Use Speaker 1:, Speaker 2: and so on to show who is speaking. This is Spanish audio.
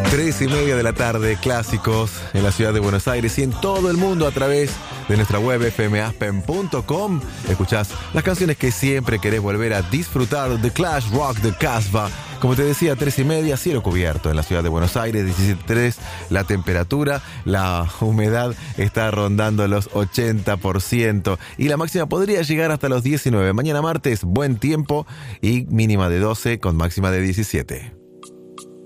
Speaker 1: 3:30 de la tarde, clásicos en la ciudad de Buenos Aires y en todo el mundo a través de nuestra web fmaspen.com. Escuchás las canciones que siempre querés volver a disfrutar. The Clash Rock de Casbah. Como te decía, 3:30, cielo cubierto en la ciudad de Buenos Aires, 17.3 la temperatura, la humedad está rondando los 80% y la máxima podría llegar hasta los 19. Mañana martes, buen tiempo y mínima de 12 con máxima de 17.